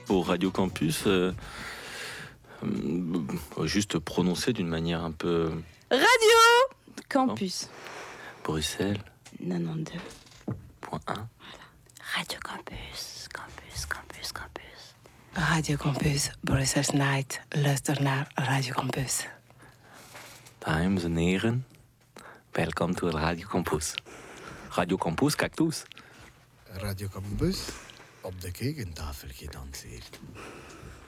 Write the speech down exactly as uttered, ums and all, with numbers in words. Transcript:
pour Radio Campus, euh, euh, juste prononcer d'une manière un peu... Radio Campus. Bruxelles. quatre-vingt-douze Point un. Voilà. Radio Campus, Campus, Campus, Campus. Radio Campus, Brussels Night. Luister naar Radio Campus. Dames en heren, welkom to Radio Campus. Radio Campus, cactus. Radio Campus, op de kekentafel gedanseerd.